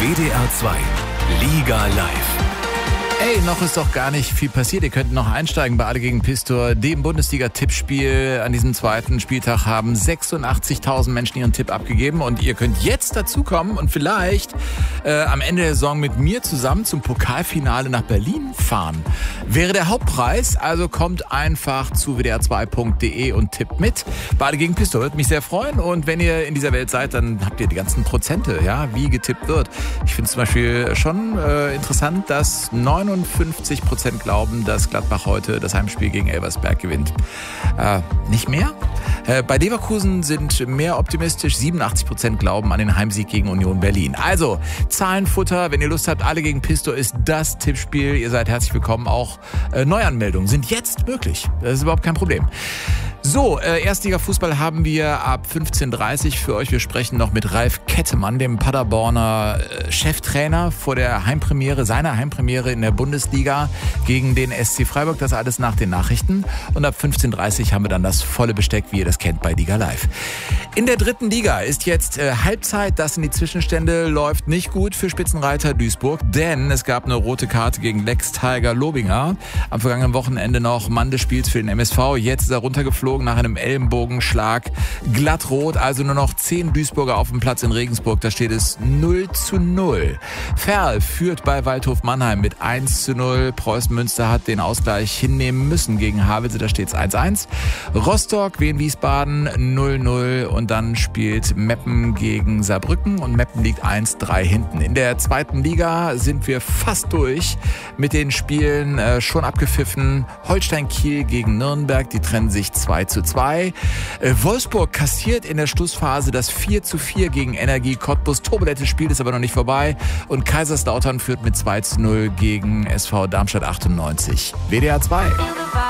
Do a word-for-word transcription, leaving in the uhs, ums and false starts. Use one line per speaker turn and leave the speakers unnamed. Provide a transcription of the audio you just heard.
W D R zwei Liga Live.
Ey, noch ist doch gar nicht viel passiert. Ihr könnt noch einsteigen bei Alle gegen Pistor, dem Bundesliga-Tippspiel. An diesem zweiten Spieltag haben sechsundachtzigtausend Menschen ihren Tipp abgegeben. Und ihr könnt jetzt dazukommen und vielleicht äh, am Ende der Saison mit mir zusammen zum Pokalfinale nach Berlin fahren. Wäre der Hauptpreis, also kommt einfach zu w d r zwei punkt d e und tippt mit. Bei Alle gegen Pistor, würde mich sehr freuen. Und wenn ihr in dieser Welt seid, dann habt ihr die ganzen Prozente, ja, wie getippt wird. Ich finde zum Beispiel schon äh, interessant, dass neunundfünfzig Prozent glauben, dass Gladbach heute das Heimspiel gegen Elversberg gewinnt. Äh, nicht mehr? Äh, bei Leverkusen sind mehr optimistisch. siebenundachtzig Prozent glauben an den Heimsieg gegen Union Berlin. Also, Zahlenfutter, wenn ihr Lust habt, Alle gegen Pistor ist das Tippspiel. Ihr seid herzlich willkommen. Auch äh, Neuanmeldungen sind jetzt möglich. Das ist überhaupt kein Problem. So, äh, Erstliga-Fußball haben wir ab fünfzehn Uhr dreißig für euch. Wir sprechen noch mit Ralf Kettemann, dem Paderborner äh, Cheftrainer, vor der Heimpremiere, seiner Heimpremiere in der Bundesliga gegen den S C Freiburg. Das alles nach den Nachrichten. Und ab fünfzehn Uhr dreißig haben wir dann das volle Besteck, wie ihr das kennt, bei Liga Live. In der dritten Liga ist jetzt äh, Halbzeit. Das sind die Zwischenstände. Läuft nicht gut für Spitzenreiter Duisburg, denn es gab eine rote Karte gegen Lex Tiger Lobinger. Am vergangenen Wochenende noch Mann des Spiels für den M S V. Jetzt ist er runtergeflogen nach einem Ellenbogenschlag. Glattrot, also nur noch zehn Duisburger auf dem Platz in Regensburg. Da steht es null zu null. Ferl führt bei Waldhof Mannheim mit eins zu null. Preußen Münster hat den Ausgleich hinnehmen müssen gegen Havelse. Da steht es eins eins. Rostock, Wien Wiesbaden null null. Und dann spielt Meppen gegen Saarbrücken. Und Meppen liegt eins drei hinten. In der zweiten Liga sind wir fast durch mit den Spielen. Äh, schon abgepfiffen. Holstein Kiel gegen Nürnberg. Die trennen sich zwei zu zwei. Äh, Wolfsburg kassiert in der Schlussphase das vier zu vier gegen Energie Cottbus. Turbulentes Spiel ist aber noch nicht vorbei. Und Kaiserslautern führt mit zwei zu null gegen S V Darmstadt achtundneunzig. W D R zwei.